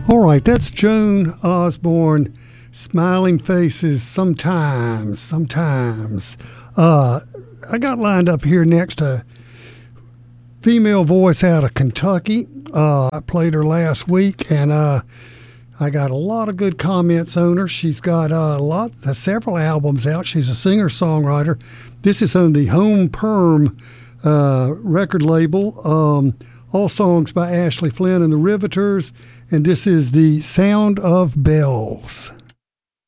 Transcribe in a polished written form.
All right, that's Joan Osborne, Smiling Faces, sometimes. I got lined up here next to female voice out of Kentucky. I played her last week, and I got a lot of good comments on her. She's got several albums out. She's a singer-songwriter. This is on the Home Perm record label. All songs by Ashley Flynn and the Riveters, and this is The Sound of Bells.